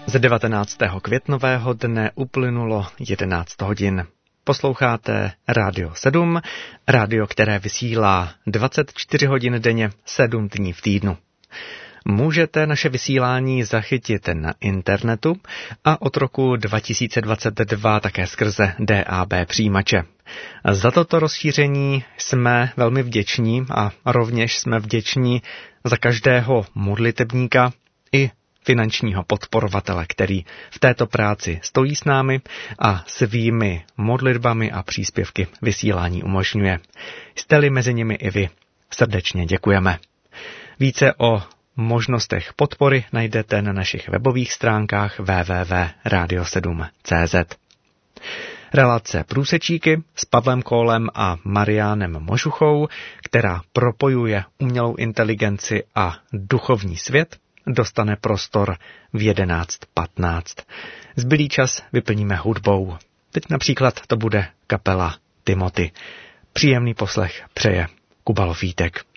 Z 19. květnového dne uplynulo 11 hodin. Posloucháte Rádio 7, rádio, které vysílá 24 hodin denně, 7 dní v týdnu. Můžete naše vysílání zachytit na internetu a od roku 2022 také skrze DAB přijímače. Za toto rozšíření jsme velmi vděční a rovněž jsme vděční za každého modlitebníka i finančního podporovatele, který v této práci stojí s námi a svými modlitbami a příspěvky vysílání umožňuje. Jste-li mezi nimi i vy, srdečně děkujeme. Více o možnostech podpory najdete na našich webových stránkách www.radio7.cz. Relace Průsečíky s Pavlem Kólem a Mariánem Možuchou, která propojuje umělou inteligenci a duchovní svět, dostane prostor v 11:15. Zbylý čas vyplníme hudbou. Teď například to bude kapela Timothy. Příjemný poslech přeje Kuba Lofítek.